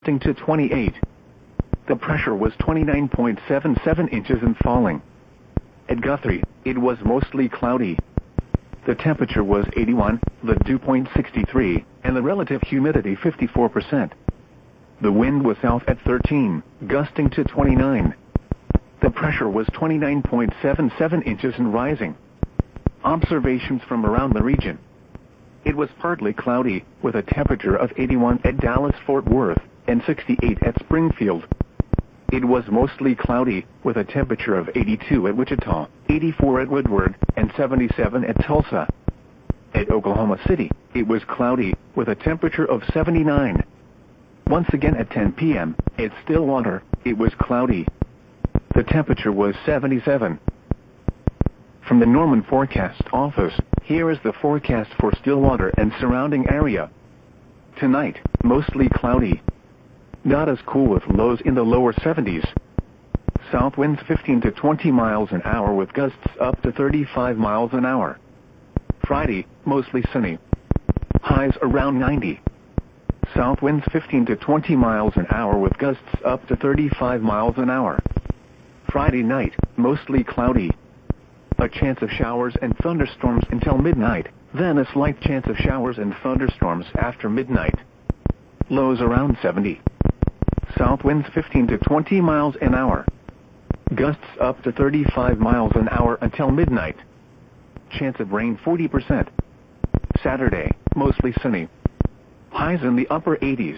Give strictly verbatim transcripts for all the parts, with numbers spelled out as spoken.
to twenty-eight. The pressure was twenty-nine point seven seven inches and falling. At Guthrie, it was mostly cloudy. The temperature was eighty-one, the dew point sixty-three, and the relative humidity fifty-four percent. The wind was south at thirteen, gusting to twenty-nine. The pressure was twenty-nine point seven seven inches and rising. Observations from around the region. It was partly cloudy, with a temperature of eighty-one at Dallas-Fort Worth, and sixty-eight at Springfield. It was mostly cloudy, with a temperature of eighty-two at Wichita, eighty-four at Woodward, and seventy-seven at Tulsa. At Oklahoma City, it was cloudy, with a temperature of seventy-nine. Once again at ten p m, at Stillwater, it was cloudy. The temperature was seventy-seven. From the Norman Forecast Office, here is the forecast for Stillwater and surrounding area. Tonight, mostly cloudy. Not as cool with lows in the lower seventies. South winds fifteen to twenty miles an hour with gusts up to thirty-five miles an hour. Friday, mostly sunny. Highs around ninety. South winds fifteen to twenty miles an hour with gusts up to thirty-five miles an hour. Friday night, mostly cloudy. A chance of showers and thunderstorms until midnight, then a slight chance of showers and thunderstorms after midnight. Lows around seventy. South winds fifteen to twenty miles an hour. Gusts up to thirty-five miles an hour until midnight. Chance of rain forty percent. Saturday, mostly sunny. Highs in the upper eighties.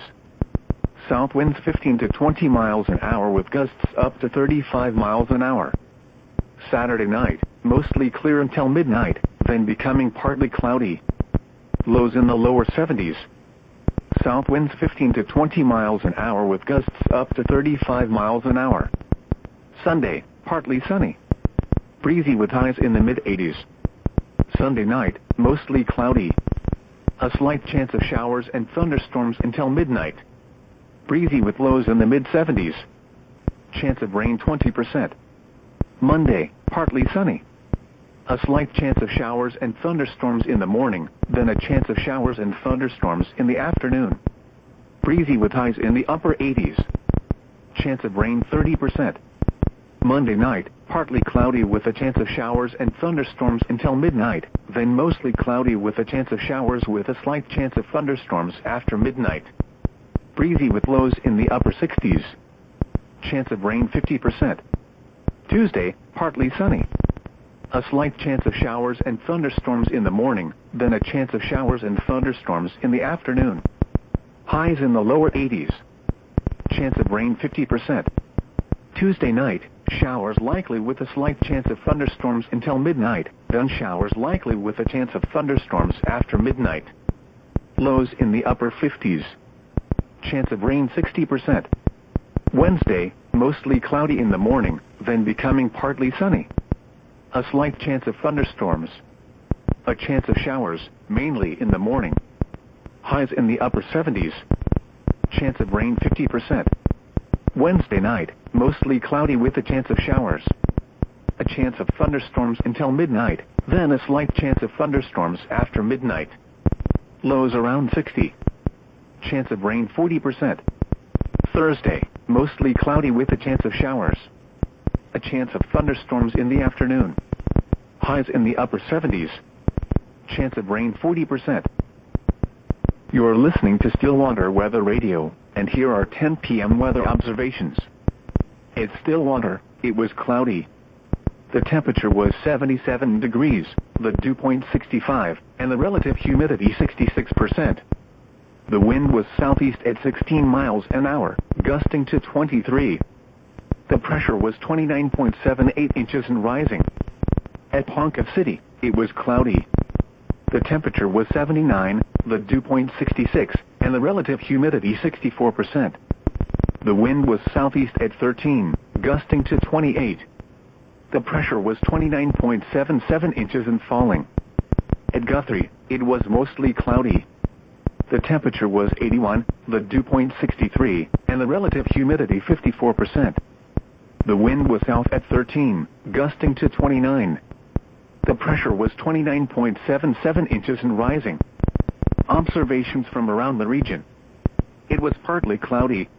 South winds fifteen to twenty miles an hour with gusts up to thirty-five miles an hour. Saturday night, mostly clear until midnight, then becoming partly cloudy. Lows in the lower seventies. South winds fifteen to twenty miles an hour with gusts up to thirty-five miles an hour. Sunday, partly sunny. Breezy with highs in the mid eighties. Sunday night, mostly cloudy. A slight chance of showers and thunderstorms until midnight. Breezy with lows in the mid seventies. Chance of rain twenty percent. Monday, partly sunny. A slight chance of showers and thunderstorms in the morning, then a chance of showers and thunderstorms in the afternoon. Breezy with highs in the upper eighties. Chance of rain thirty percent. Monday night, partly cloudy with a chance of showers and thunderstorms until midnight, then mostly cloudy with a chance of showers with a slight chance of thunderstorms after midnight. Breezy with lows in the upper sixties. Chance of rain fifty percent. Tuesday, partly sunny. A slight chance of showers and thunderstorms in the morning, then a chance of showers and thunderstorms in the afternoon. Highs in the lower eighties. Chance of rain fifty percent. Tuesday night, showers likely with a slight chance of thunderstorms until midnight, then showers likely with a chance of thunderstorms after midnight. Lows in the upper fifties. Chance of rain sixty percent. Wednesday, mostly cloudy in the morning, then becoming partly sunny. A slight chance of thunderstorms. A chance of showers, mainly in the morning. Highs in the upper seventies. Chance of rain fifty percent. Wednesday night, mostly cloudy with a chance of showers. A chance of thunderstorms until midnight, then a slight chance of thunderstorms after midnight. Lows around sixty. Chance of rain forty percent. Thursday, mostly cloudy with a chance of showers. A chance of thunderstorms in the afternoon. Highs in the upper seventies. Chance of rain forty percent. You're listening to Stillwater Weather Radio, and here are ten p m weather observations. At Stillwater, it was cloudy. The temperature was seventy-seven degrees, the dew point sixty-five, and the relative humidity sixty-six percent. The wind was southeast at sixteen miles an hour, gusting to twenty-three. The pressure was twenty-nine point seven eight inches and rising. At Ponca City, it was cloudy. The temperature was seventy-nine, the dew point sixty-six, and the relative humidity sixty-four percent. The wind was southeast at thirteen, gusting to twenty-eight. The pressure was twenty-nine point seven seven inches and falling. At Guthrie, it was mostly cloudy. The temperature was eighty-one, the dew point sixty-three, and the relative humidity fifty-four percent. The wind was south at thirteen, gusting to twenty-nine. The pressure was twenty-nine point seven seven inches and rising. Observations from around the region. It was partly cloudy,